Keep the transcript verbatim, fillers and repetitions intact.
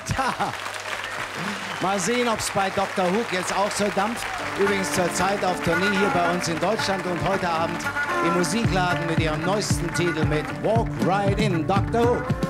Tja, mal sehen, ob es bei Doktor Hook jetzt auch so dampft. Übrigens zurzeit auf Tournee hier bei uns in Deutschland und heute Abend im Musikladen mit ihrem neuesten Titel mit Walk Right In, Doktor Hook.